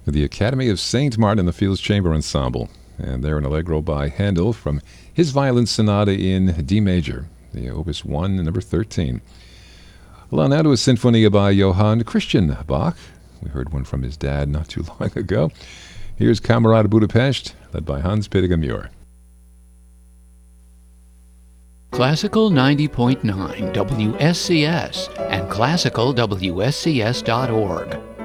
with the Academy of St. Martin and the Fields Chamber Ensemble. And they're an Allegro by Handel from his Violin Sonata in D major, the Opus 1, number 13. Well, now to a Sinfonia by Johann Christian Bach. We heard one from his dad not too long ago. Here's Camerata Budapest, led by Hans Peter Muir. Classical 90.9 WSCS and classicalwscs.org.